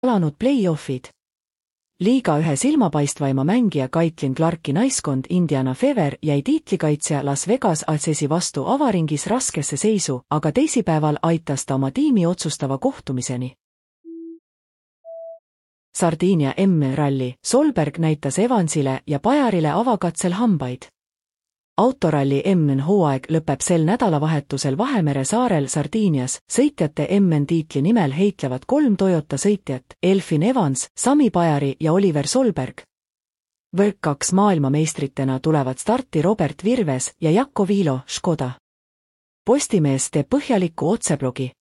alanud play-offid. Liiga ühe silmapaistvaima mängija Caitlin Clarki naiskond Indiana Fever jäi tiitlikaitsja Las Vegas Atsesi vastu avaringis raskesse seisu, aga teisipäeval aitas ta oma tiimi otsustava kohtumiseni. Sardiinia M-ralli Solberg näitas Evansile ja Pajarile avakatsel hambaid. Autoralli M-hooaeg lõpeb sel nädalavahetusel Vahemere saarel Sardiinias. Sõitjate M-tiitli nimel heitlevad 3 Toyota sõitjat, Elfyn Evans, Sami Pajari ja Oliver Solberg. World 2 maailmameistritena tulevad starti Robert Virves ja Jakko Viilo, Škoda. Postimees teeb põhjaliku otseblogi.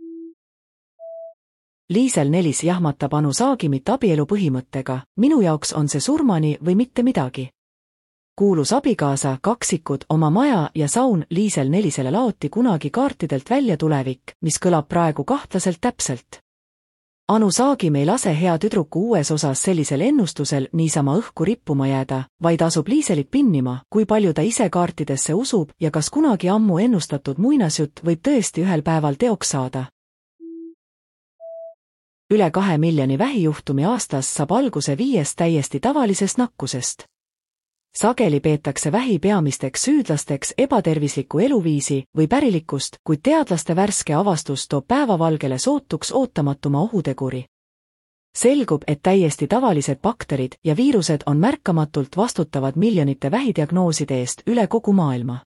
Liisel 4 jahmatab Anu Saagimit abielu põhimõttega, minu jaoks on see surmani või mitte midagi. Kuulus abikaasa, kaksikud, oma maja ja saun Liisel 4 laoti kunagi kaartidelt välja tulevik, mis kõlab praegu kahtlaselt täpselt. Anu Saagim ei lase hea tüdruku uues osas sellisel ennustusel niisama õhku rippuma jääda, vaid asub Liiselit pinnima, kui palju ta ise kaartidesse usub ja kas kunagi ammu ennustatud muinasjutt võib tõesti ühel päeval teoks saada. Üle 2 miljoni vähijuhtumi aastas saab alguse 5 täiesti tavalisest nakkusest. Sageli peetakse vähi peamisteks süüdlasteks ebatervislikku eluviisi või pärilikkust, kuid teadlaste värske avastus toob päevavalgele sootuks ootamatuma ohuteguri. Selgub, et täiesti tavalised bakterid ja viirused on märkamatult vastutavad miljonite vähidiagnooside eest üle kogu maailma.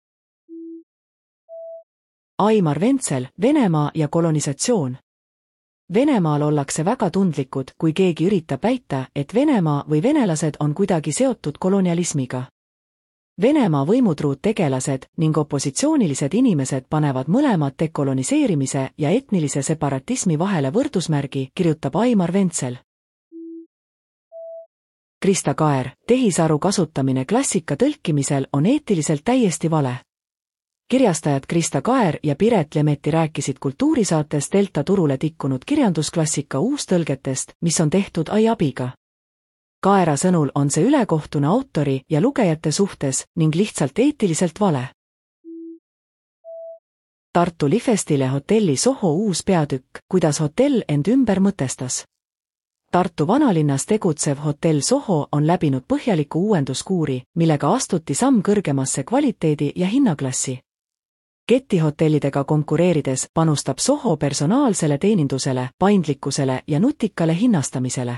Aimar Ventsel, Venemaa ja kolonisatsioon. Venemaal ollakse väga tundlikud, kui keegi üritab väita, et Venemaa või venelased on kuidagi seotud kolonialismiga. Venemaa võimutruud tegelased ning opositsioonilised inimesed panevad mõlemad dekoloniseerimise ja etnilise separatismi vahele võrdusmärgi, kirjutab Aimar Ventsel. Krista Kaer, tehisaru kasutamine klassika tõlkimisel on eetiliselt täiesti vale. Kirjastajad Krista Kaer ja Piret Lemetti rääkisid kultuurisaates Delta turule tikkunud kirjandusklassika uustõlgetest, mis on tehtud AI abiga. Kaera sõnul on see ülekohtune autori ja lugejate suhtes ning lihtsalt eetiliselt vale. Tartu Lifestyle hotelli Soho uus peatükk, kuidas hotell end ümber mõtestas. Tartu vanalinnas tegutsev hotell Soho on läbinud põhjaliku uuenduskuuri, millega astuti samm kõrgemasse kvaliteedi ja hinnaklassi. Ketihotellidega konkureerides panustab Soho personaalsele teenindusele, paindlikkusele ja nutikale hinnastamisele.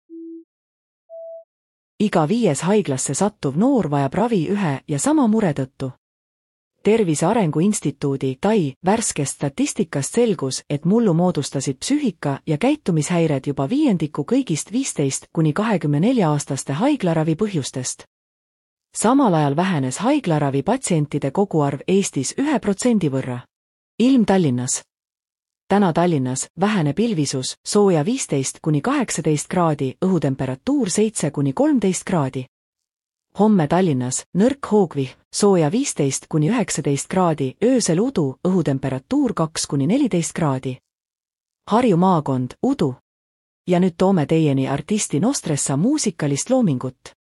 Iga 5 haiglasse sattuv noor vajab ravi ühe ja sama mure tõttu. Tervise Arengu Instituudi TAI värskest statistikast selgus, et mullu moodustasid psüühika- ja käitumishäired juba 5% kõigist 15–24-aastaste haiglaravi põhjustest. Samal ajal vähenes haiglaravi patsientide koguarv Eestis 1% võrra. Ilm Tallinnas. Täna Tallinnas väheneb pilvisus, sooja 15–18 kraadi, õhutemperatuur 7–13 kraadi. Homme Tallinnas nõrk hoogvihm, sooja 15–19 kraadi, öösel udu, õhutemperatuur 2–14 kraadi. Harju maakond, udu. Ja nüüd toome teieni artisti Nostressa muusikalist loomingut.